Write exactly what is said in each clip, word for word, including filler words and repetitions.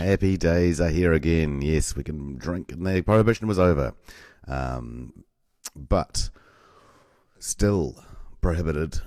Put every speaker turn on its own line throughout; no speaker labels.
happy days are here again. Yes, we can drink, and the prohibition was over. Um, but still prohibited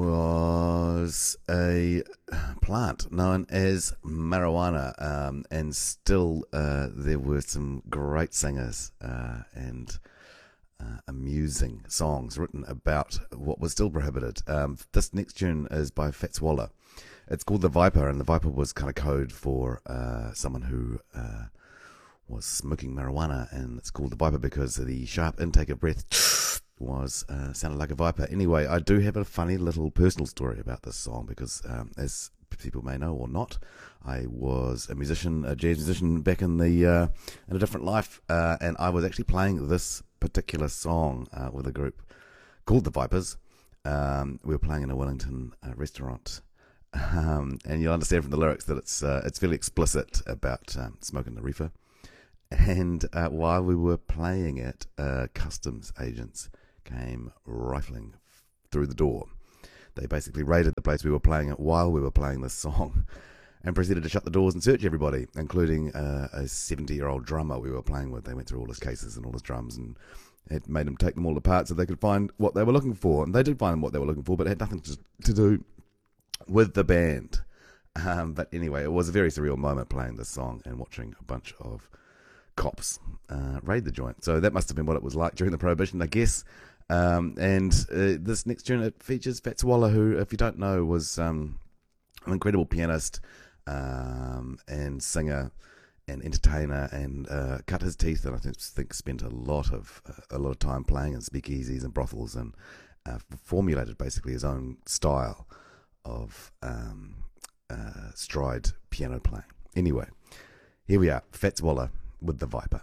was a plant known as marijuana, um, and still uh, there were some great singers uh, and uh, amusing songs written about what was still prohibited. Um, this next tune is by Fats Waller. It's called The Viper, and the Viper was kind of code for uh, someone who uh, was smoking marijuana, and it's called The Viper because the sharp intake of breath was uh, sounded like a viper. Anyway, I do have a funny little personal story about this song because, um, as people may know or not, I was a musician, a jazz musician back in the uh, in a different life, uh, and I was actually playing this particular song uh, with a group called The Vipers. Um, we were playing in a Wellington uh, restaurant. Um, and you'll understand from the lyrics that it's uh, it's fairly explicit about um, smoking the reefer. And uh, while we were playing it, uh, customs agents came rifling through the door. They basically raided the place we were playing it while we were playing this song, and proceeded to shut the doors and search everybody, including uh, a seventy-year-old drummer we were playing with. They went through all his cases and all his drums, and it made them take them all apart so they could find what they were looking for. And they did find what they were looking for, but it had nothing to, to do with the band. Um, but anyway, it was a very surreal moment playing this song and watching a bunch of cops uh, raid the joint. So that must have been what it was like during the Prohibition, I guess. Um, and uh, this next tune, it features Fats Waller, who, if you don't know, was um, an incredible pianist um, and singer and entertainer, and uh, cut his teeth, and I think, think spent a lot of uh, a lot of time playing in speakeasies and brothels, and uh, formulated basically his own style of um, uh, stride piano playing. Anyway, here we are, Fats Waller with The Viper.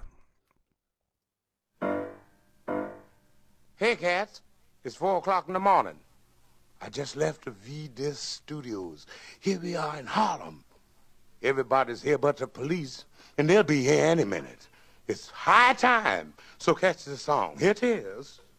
Hey, cats. It's four o'clock in the morning. I just left the V-Disc Studios. Here we are in Harlem. Everybody's here but the police, and they'll be here any minute. It's high time, so catch the song. Here it is.